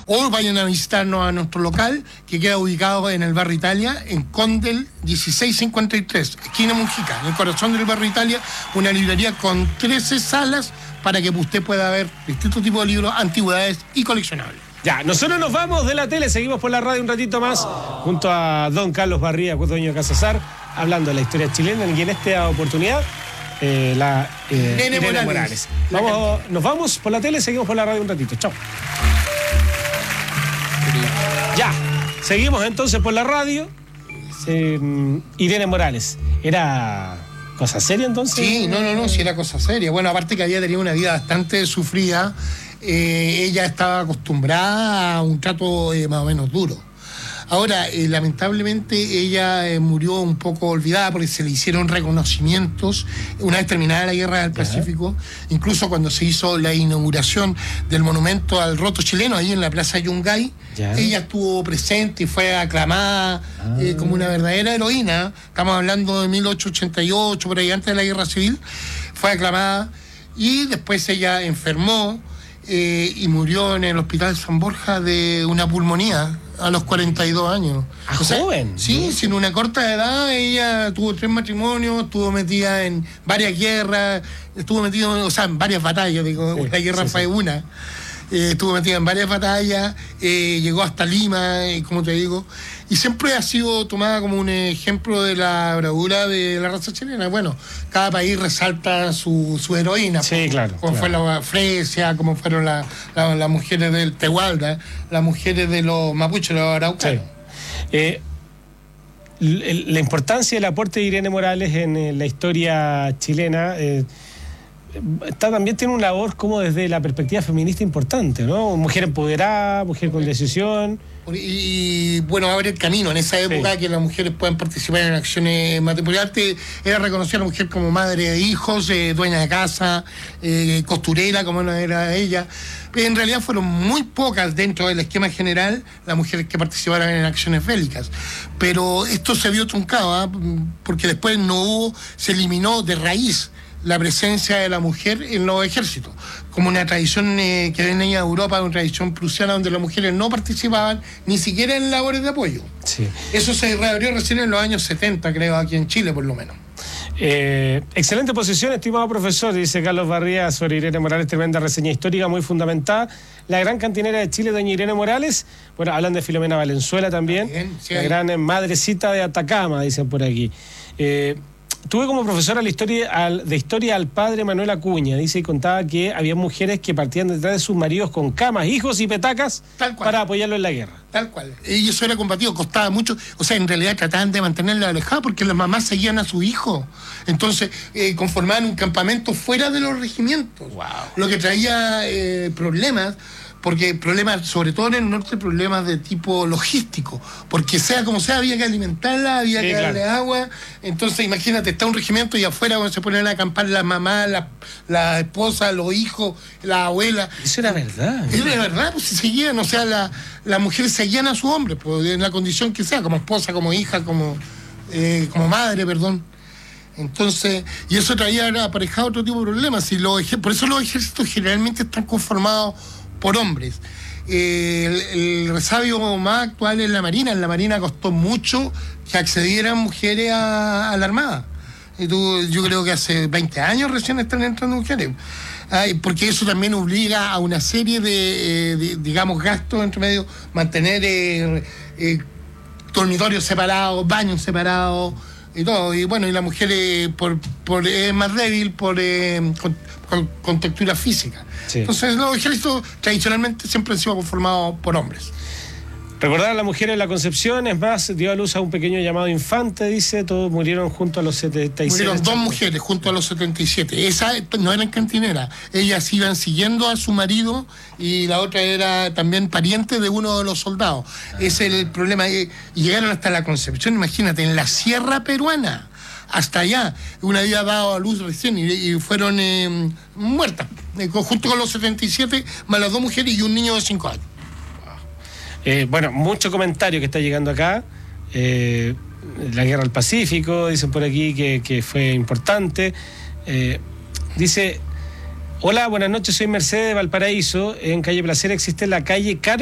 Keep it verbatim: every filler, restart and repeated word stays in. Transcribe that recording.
O vayan a visitarnos a nuestro local, que queda ubicado en el barrio Italia, en Condel dieciséis cincuenta y tres, esquina Mujica, en el corazón del barrio Italia, una librería con trece salas para que usted pueda ver distintos tipos de libros, antigüedades y coleccionables. Ya, nosotros nos vamos de la tele, seguimos por la radio un ratito más, junto a don Carlos Barría, dueño de Casa Sar, hablando de la historia chilena, y en esta oportunidad, eh, la eh, Irene Irene Morales. Morales. Vamos, nos vamos por la tele, seguimos por la radio un ratito. Chao. Ya, seguimos entonces por la radio. Eh, Irene Morales, ¿era cosa seria entonces? Sí, no, no, no, sí era cosa seria. Bueno, aparte que había tenido una vida bastante sufrida, eh, ella estaba acostumbrada a un trato eh, más o menos duro. Ahora, eh, lamentablemente, ella eh, murió un poco olvidada porque se le hicieron reconocimientos una vez terminada la Guerra del Pacífico, incluso cuando se hizo la inauguración del monumento al roto chileno, ahí en la Plaza Yungay, ya. Ella estuvo presente y fue aclamada ah. eh, como una verdadera heroína. Estamos hablando de mil ochocientos ochenta y ocho, por ahí antes de la Guerra Civil, fue aclamada y después ella enfermó eh, y murió en el Hospital San Borja de una pulmonía a los cuarenta y dos años. ¿Ah, o sea, joven? Sí, sin una corta edad. Ella tuvo tres matrimonios, estuvo metida en varias guerras, estuvo metida, o sea, en varias batallas, digo, sí, la guerra sí, fue sí. una. Eh, estuvo metida en varias batallas, eh, llegó hasta Lima, eh, como te digo, y siempre ha sido tomada como un ejemplo de la bravura de la raza chilena. Bueno, cada país resalta su, su heroína. Sí, claro. Como claro. fue la Fresia, como fueron las la, la mujeres del Tehualda, las mujeres de los mapuches, los araucanos. Sí. Eh, la importancia del aporte de Irene Morales en la historia chilena... Eh, Está, también tiene una labor como desde la perspectiva feminista importante, ¿no? Mujer empoderada, mujer con decisión. Y, y bueno, abre el camino en esa época sí. que las mujeres puedan participar en acciones matrimoniales. Era reconocida a la mujer como madre de hijos, eh, dueña de casa, eh, costurera, como era ella. En realidad fueron muy pocas dentro del esquema general las mujeres que participaron en acciones bélicas. Pero esto se vio truncado, ¿eh? Porque después no hubo, se eliminó de raíz la presencia de la mujer en los ejércitos, como una tradición eh, que venía de Europa, una tradición prusiana donde las mujeres no participaban ni siquiera en labores de apoyo. Sí. Eso se reabrió recién en los años setenta, creo, aquí en Chile por lo menos. Eh, excelente posición, estimado profesor, dice Carlos Barría sobre Irene Morales, tremenda reseña histórica, muy fundamentada. La gran cantinera de Chile, doña Irene Morales, bueno, hablan de Filomena Valenzuela también, también sí, la hay... gran madrecita de Atacama, dicen por aquí. Eh, Tuve como profesora la historia al, de historia al padre Manuel Acuña, dice, y contaba que había mujeres que partían detrás de sus maridos con camas, hijos y petacas para apoyarlo en la guerra. Tal cual. Y eso era combativo, costaba mucho. O sea, en realidad trataban de mantenerla alejada porque las mamás seguían a su hijo. Entonces, eh, conformaban un campamento fuera de los regimientos. Wow. Lo que traía eh, problemas, porque problemas, sobre todo en el norte, problemas de tipo logístico, porque sea como sea, había que alimentarla, había sí, que darle claro. agua. Entonces, imagínate, está un regimiento y afuera cuando se ponen a acampar las mamás, la, la esposa, los hijos, la abuela. Eso era verdad. Eso era verdad, pues se seguían, o sea, la, las mujeres seguían a su hombre, pues, en la condición que sea, como esposa, como hija, como, eh, como madre, perdón. Entonces, y eso traía aparejado otro tipo de problemas. Y los, por eso los ejércitos generalmente están conformados por hombres. Eh, el, el resabio más actual es la Marina. En la Marina costó mucho que accedieran mujeres a, a la Armada. Y tú, yo creo que hace veinte años recién están entrando mujeres. Ay, porque eso también obliga a una serie de, eh, de digamos, gastos entre medio, mantener eh, eh, dormitorios separados, baños separados y todo. Y bueno, y la mujer eh, por, por, es más débil por eh, con, con, con textura física. Sí. Entonces los ejércitos tradicionalmente siempre han sido conformados por hombres. Recordar a la mujer en la Concepción, es más, dio a luz a un pequeño llamado infante, dice, todos murieron junto a los setenta y siete. Murieron dos mujeres junto a los setenta y siete. Esa no eran cantineras, ellas iban siguiendo a su marido y la otra era también pariente de uno de los soldados. Ah. Ese es el problema. Y llegaron hasta la Concepción, imagínate, en la sierra peruana, hasta allá. Una había dado a luz recién y, y fueron eh, muertas, eh, junto con los setenta y siete, más las dos mujeres y un niño de cinco años. Eh, bueno, mucho comentario que está llegando acá. Eh, la guerra del Pacífico, dicen por aquí que, que fue importante. Eh, dice, hola, buenas noches, soy Mercedes de Valparaíso. En calle Placer existe la calle Car